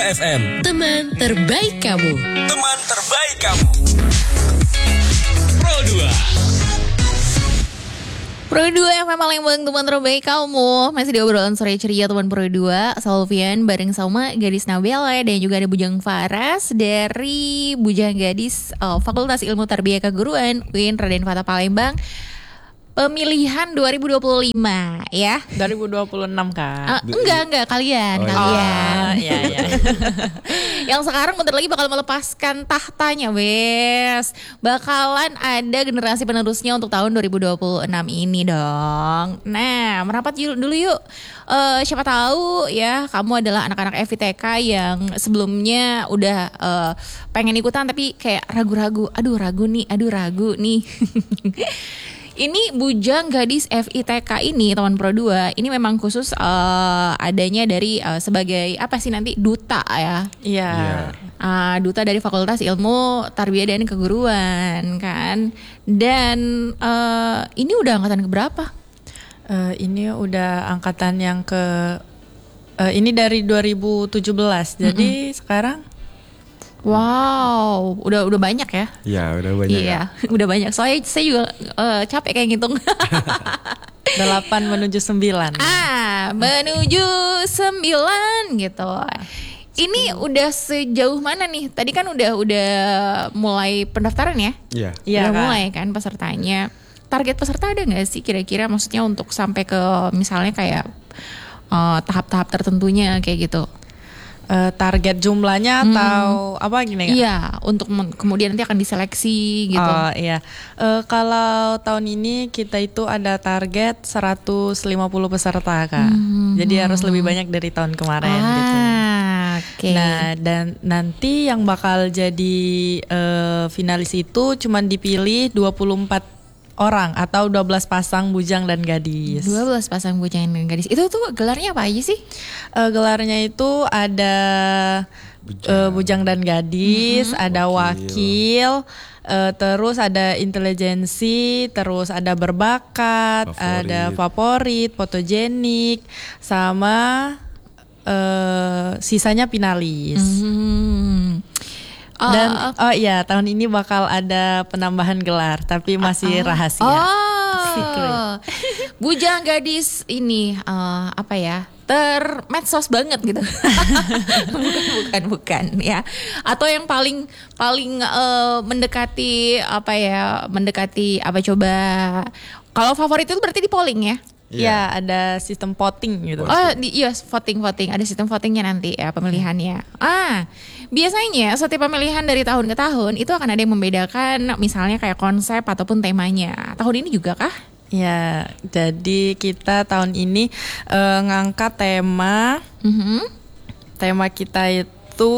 FM. Teman terbaik kamu. Teman terbaik kamu. Pro 2. Pro 2 FM Palembang, teman terbaik kamu. Masih di obrolan sore ceria teman Pro 2. Salvian bareng sama Gadis Nabela. Dan juga ada Bujang Faras dari Bujang Gadis Fakultas Ilmu Tarbiyah Keguruan UIN Raden Fatah Palembang. Pemilihan 2025 ya. 2026 kan? Enggak kalian. Iya. Yang sekarang bentar lagi bakal melepaskan tahtanya, Wes. Bakalan ada generasi penerusnya untuk tahun 2026 ini dong. Nah, merapat dulu yuk. Siapa tahu ya kamu adalah anak-anak FITK yang sebelumnya udah pengen ikutan tapi kayak ragu-ragu. Aduh ragu nih. Ini Bujang Gadis FITK ini teman Pro 2 ini memang khusus adanya dari sebagai apa sih nanti duta ya. Iya. Duta dari Fakultas Ilmu Tarbiyah dan Keguruan kan. Dan ini udah angkatan keberapa? Ini udah angkatan yang ini dari 2017. Jadi sekarang wow, udah banyak ya? Iya, udah banyak. Iya, udah banyak. Soalnya saya juga capek kayak ngitung. 8 menuju 9. Menuju 9 gitu. Ini udah sejauh mana nih? Tadi kan udah mulai pendaftaran ya? Iya. Iya, Udah Kak. mulai kan pesertanya. Target peserta ada nggak sih kira-kira? Maksudnya untuk sampai ke misalnya kayak tahap-tahap tertentunya kayak gitu? Target jumlahnya atau apa gini Kak? Iya, untuk kemudian nanti akan diseleksi gitu. Oh iya. Kalau tahun ini kita itu ada target 150 peserta Kak. Jadi harus lebih banyak dari tahun kemarin gitu. Oke. Nah, dan nanti yang bakal jadi finalis itu cuman dipilih 24 orang atau 12 pasang bujang dan gadis. 12 pasang bujang dan gadis. Itu tuh gelarnya apa aja sih? Gelarnya itu ada bujang dan gadis, ada wakil, terus ada intelijensi, terus ada berbakat, ada favorit, fotogenik, sama sisanya finalis. Dan tahun ini bakal ada penambahan gelar tapi masih rahasia. Secret. Bujang gadis ini apa ya? Termedsos banget gitu. bukan ya. Atau yang paling mendekati apa ya? Mendekati apa coba? Kalau favorit itu berarti di polling ya? Ya, ada sistem voting gitu. Yes, voting. Ada sistem votingnya nanti ya pemilihannya. Biasanya setiap pemilihan dari tahun ke tahun itu akan ada yang membedakan, misalnya kayak konsep ataupun temanya. Tahun ini juga kah? Ya, jadi kita tahun ini ngangkat tema. Tema kita itu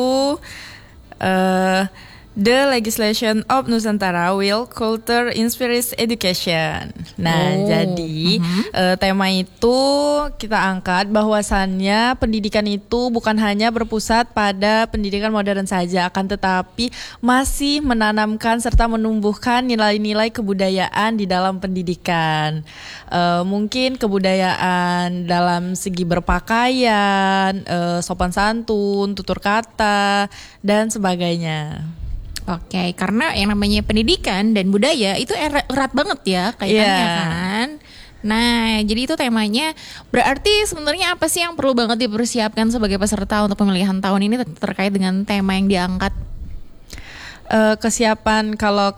The Legislation of Nusantara Will Culture Inspires Education. Nah, jadi tema itu kita angkat bahwasannya pendidikan itu bukan hanya berpusat pada pendidikan modern saja, akan tetapi masih menanamkan serta menumbuhkan nilai-nilai kebudayaan di dalam pendidikan. Mungkin kebudayaan dalam segi berpakaian, sopan santun, tutur kata, dan sebagainya. Oke, karena yang namanya pendidikan dan budaya itu erat banget ya kaitannya kan. Nah, jadi itu temanya. Berarti sebenarnya apa sih yang perlu banget dipersiapkan sebagai peserta untuk pemilihan tahun ini terkait dengan tema yang diangkat? Kesiapan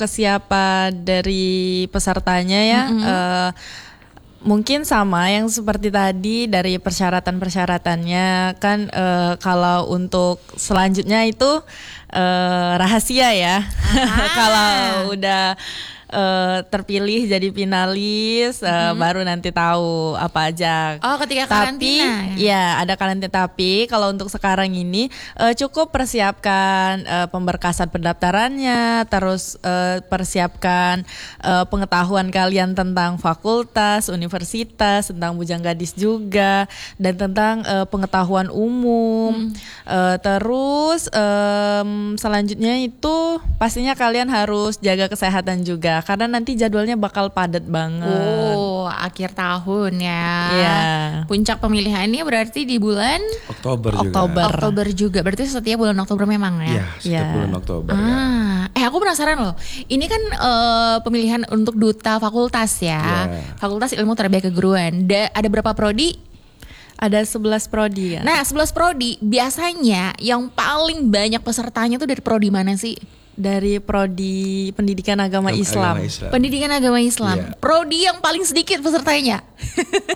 dari pesertanya ya. Mungkin sama yang seperti tadi dari persyaratan-persyaratannya kan, kalau untuk selanjutnya itu rahasia ya. Kalau udah terpilih jadi finalis, baru nanti tahu apa aja. Ketika karantina. Tapi ya ada karantina. Tapi kalau untuk sekarang ini cukup persiapkan pemberkasan pendaftarannya, terus persiapkan pengetahuan kalian tentang fakultas, universitas, tentang bujang gadis juga, dan tentang pengetahuan umum. Terus selanjutnya itu pastinya kalian harus jaga kesehatan juga karena nanti jadwalnya bakal padat banget. Oh, akhir tahun ya. Iya. Puncak pemilihannya berarti di bulan Oktober juga. Oktober juga. Berarti setiap bulan Oktober memang ya. Iya, setiap Iya. bulan Oktober. Ya. Aku penasaran loh. Ini kan pemilihan untuk duta fakultas ya. Iya. Fakultas Ilmu Tarbiyah Keguruan. Ada berapa prodi? Ada 11 prodi ya. Nah, 11 prodi biasanya yang paling banyak pesertanya tuh dari prodi mana sih? Dari prodi Pendidikan Agama Islam. Agama Islam. Pendidikan Agama Islam. Iya. Prodi yang paling sedikit pesertanya.